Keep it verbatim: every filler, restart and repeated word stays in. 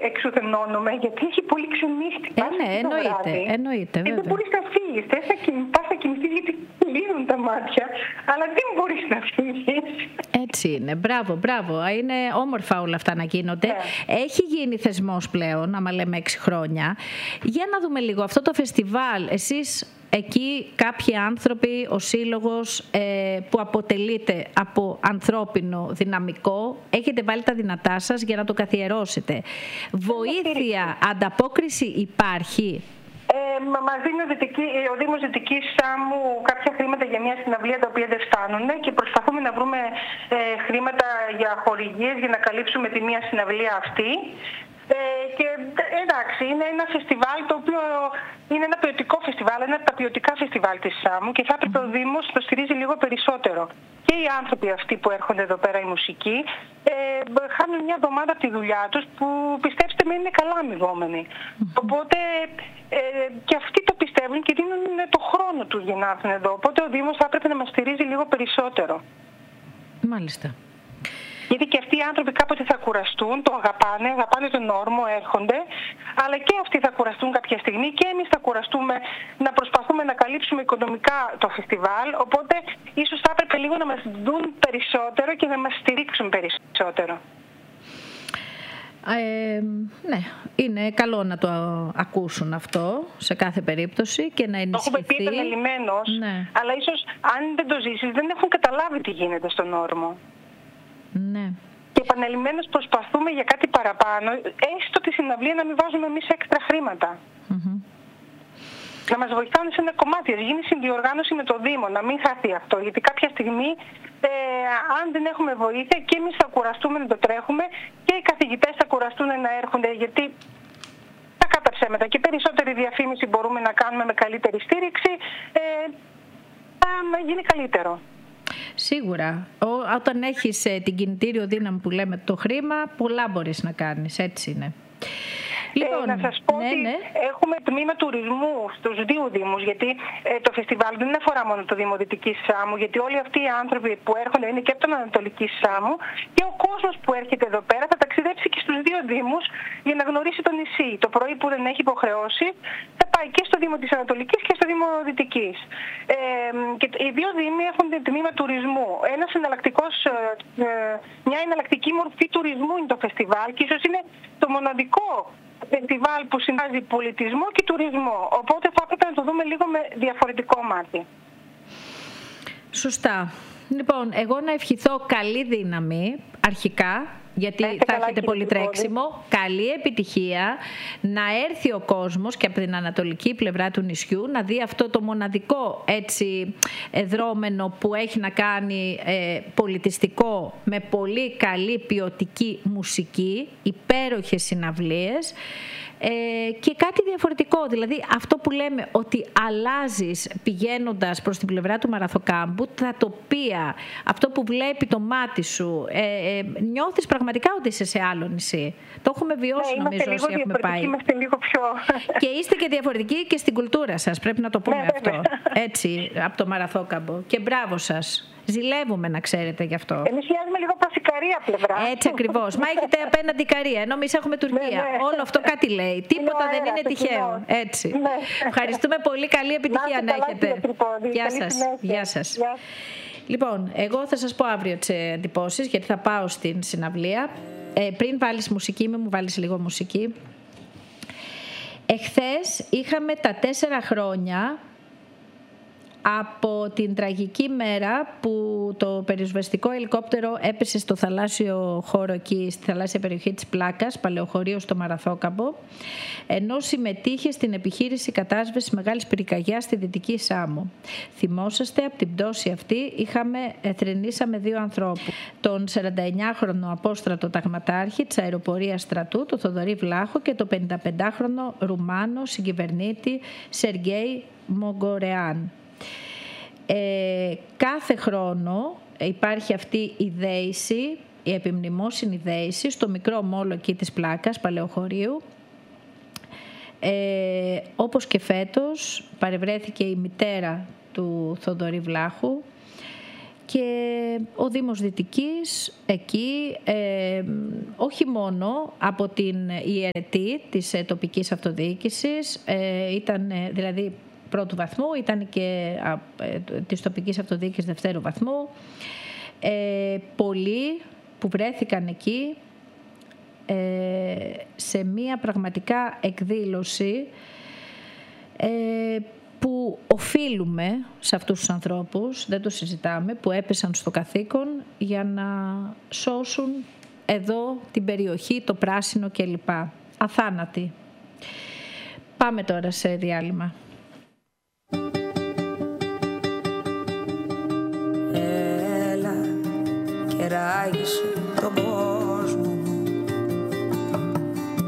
εξουθενώνομαι, γιατί έχει πολύ ξενύχτη. Ε, ναι, εννοείται, εννοείται, βέβαια. Δεν μπορείς να φύγεις. Θες να πας να κοιμηθείς γιατί κλείνουν τα μάτια, αλλά δεν μπορείς να φύγεις. Έτσι είναι. Μπράβο, μπράβο. Είναι όμορφα όλα αυτά να γίνονται. Ναι. Έχει γίνει θεσμός πλέον, άμα λέμε έξι χρόνια. Για να δούμε λίγο αυτό το φεστιβάλ. Εσείς εκεί κάποιοι άνθρωποι, ο σύλλογος ε, που αποτελείται από ανθρώπινο δυναμικό, έχετε βάλει τα δυνατά σας για να το καθιερώσετε. Βοήθεια, ανταπόκριση υπάρχει? Ε, μας δίνει ο, Δυτική, ο Δήμος Δυτικής Σάμου κάποια χρήματα για μια συναυλία τα οποία δεν φτάνουν και προσπαθούμε να βρούμε ε, χρήματα για χορηγίες για να καλύψουμε τη μια συναυλία αυτή. Ε, και εντάξει, είναι ένα φεστιβάλ το οποίο είναι ένα ποιοτικό φεστιβάλ, ένα από τα ποιοτικά φεστιβάλ της Σάμου και θα έπρεπε ο Δήμος να το στηρίζει λίγο περισσότερο. Και οι άνθρωποι αυτοί που έρχονται εδώ πέρα, οι μουσικοί, ε, χάνουν μια εβδομάδα από τη δουλειά τους που πιστέψτε με είναι καλά αμοιβόμενοι. Οπότε ε, και αυτοί το πιστεύουν και δίνουν το χρόνο τους για να έρθουν εδώ. Οπότε ο Δήμος θα έπρεπε να μας στηρίζει λίγο περισσότερο. Μάλιστα. Γιατί και αυτοί οι άνθρωποι κάποτε θα κουραστούν, το αγαπάνε, αγαπάνε τον όρμο, έρχονται, αλλά και αυτοί θα κουραστούν κάποια στιγμή και εμείς θα κουραστούμε να προσπαθούμε να καλύψουμε οικονομικά το φεστιβάλ, οπότε ίσως θα έπρεπε λίγο να μας δουν περισσότερο και να μας στηρίξουν περισσότερο. Ε, ναι, είναι καλό να το ακούσουν αυτό σε κάθε περίπτωση και να ενισχυθεί. Το έχουμε πει επαναλημμένως, ναι. Αλλά ίσως αν δεν το ζήσεις δεν έχουν καταλάβει τι γίνεται στον όρμο. Ναι. Και επαναλημμένως προσπαθούμε για κάτι παραπάνω, έστω τη συναυλία να μην βάζουμε εμείς έξτρα χρήματα. Mm-hmm. Να μας βοηθάνε σε ένα κομμάτι, να γίνει συνδιοργάνωση με το Δήμο, να μην χαθεί αυτό. Γιατί κάποια στιγμή, ε, αν δεν έχουμε βοήθεια, και εμείς θα κουραστούμε να το τρέχουμε και οι καθηγητές θα κουραστούν να έρχονται, γιατί τα κατά ψέματα και περισσότερη διαφήμιση μπορούμε να κάνουμε με καλύτερη στήριξη, ε, θα γίνει καλύτερο. Σίγουρα. Ό, όταν έχεις ε, την κινητήριο δύναμη που λέμε το χρήμα, πολλά μπορείς να κάνεις. Έτσι είναι. Λοιπόν, ε, να σας πω ναι, ότι ναι. έχουμε τμήμα τουρισμού στους δύο δήμους, γιατί ε, το φεστιβάλ δεν αφορά μόνο το Δήμο Δυτικής Σάμου, γιατί όλοι αυτοί οι άνθρωποι που έρχονται είναι και από τον Ανατολική Σάμου και ο κόσμος που έρχεται εδώ πέρα θα ταξιδέψει και στους δύο δήμους για να γνωρίσει το νησί. Το πρωί που δεν έχει υποχρεώσει θα πάει και στο Δήμο της Ανατολικής και στο Δήμο Δυτικής. Ε, και οι δύο δήμοι έχουν τμήμα τουρισμού. Ένας εναλλακτικός, ε, μια εναλλακτική μορφή τουρισμού είναι το φεστιβάλ και ίσως είναι το μοναδικό φεστιβάλ που συνδυάζει πολιτισμό και τουρισμό. Οπότε θα έπρεπε να το δούμε λίγο με διαφορετικό μάτι. Σωστά. Λοιπόν, εγώ να ευχηθώ καλή δύναμη αρχικά, γιατί Έχετε θα έχετε πολύ τρέξιμο. Καλή επιτυχία, να έρθει ο κόσμος και από την ανατολική πλευρά του νησιού να δει αυτό το μοναδικό έτσι δρόμενο που έχει να κάνει ε, πολιτιστικό με πολύ καλή ποιοτική μουσική, υπέροχες συναυλίες. Ε, και κάτι διαφορετικό, δηλαδή αυτό που λέμε ότι αλλάζεις πηγαίνοντας προς την πλευρά του Μαραθοκάμπου, τα τοπία, αυτό που βλέπει το μάτι σου, ε, ε, νιώθεις πραγματικά ότι είσαι σε άλλο νησί. Το έχουμε βιώσει, ναι, νομίζω, όσοι έχουμε πάει. Είμαστε λίγο πιο... Και είστε και διαφορετικοί και στην κουλτούρα σας, πρέπει να το πούμε, ναι, αυτό, έτσι, από το Μαραθόκαμπο. Και μπράβο σας. Ζηλεύουμε, να ξέρετε γι' αυτό. Εμείς μοιάζουμε λίγο προς η Ικαρία πλευρά. Έτσι ακριβώς. Μα έχετε απέναντι Ικαρία, ενώ εμείς έχουμε Τουρκία. Ναι, ναι. Όλο αυτό κάτι λέει. Τίποτα είναι δεν είναι τυχαίο. Έτσι. Ναι. Ευχαριστούμε πολύ. Καλή επιτυχία να, να έχετε. Γεια σας. Γεια σας. Γεια. Λοιπόν, εγώ θα σας πω αύριο τις εντυπώσεις, γιατί θα πάω στην συναυλία. Ε, πριν βάλεις μουσική, μην μου βάλεις λίγο μουσική. Εχθές είχαμε τα τέσσερα χρόνια από την τραγική μέρα που το πυροσβεστικό ελικόπτερο έπεσε στο θαλάσσιο χώρο εκεί, στη θαλάσσια περιοχή της Πλάκας, παλαιοχωρείο στο Μαραθόκαμπο, ενώ συμμετείχε στην επιχείρηση κατάσβεσης μεγάλης πυρκαγιάς στη Δυτική Σάμο. Θυμόσαστε, από την πτώση αυτή είχαμε, θρηνήσαμε δύο ανθρώπους. Τον σαρανταεννιάχρονο απόστρατο ταγματάρχη της αεροπορίας στρατού, τον Θοδωρή Βλάχο, και το πενηνταπεντάχρονο Ρουμάνο συγκυβερνήτη Σεργέη Μογκορεάν. Ε, κάθε χρόνο υπάρχει αυτή η δέηση, η επιμνημόσυνη δέηση στο μικρό μόλο εκεί της Πλάκας, παλαιοχωρίου. Ε, όπως και φέτος παρευρέθηκε η μητέρα του Θοδωρή Βλάχου και ο Δήμος Δυτικής εκεί, ε, όχι μόνο από την ιερετή της ε, τοπικής αυτοδιοίκησης, ε, ήταν ε, δηλαδή πρώτου βαθμού, ήταν και ε, της τοπικής αυτοδιοίκησης δευτέρου βαθμού, ε, πολλοί που βρέθηκαν εκεί ε, σε μία πραγματικά εκδήλωση ε, που οφείλουμε σε αυτούς τους ανθρώπους, δεν το συζητάμε, που έπεσαν στο καθήκον για να σώσουν εδώ την περιοχή, το πράσινο κλπ. Αθάνατοι. Πάμε τώρα σε διάλειμμα. Έλα, κεράκι σου,